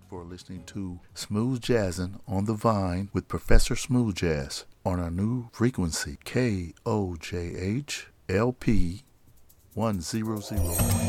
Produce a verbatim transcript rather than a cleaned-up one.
for listening to Smooth Jazzin' on the Vine with Professor Smooth Jazz on our new frequency, K O J H L P one hundred point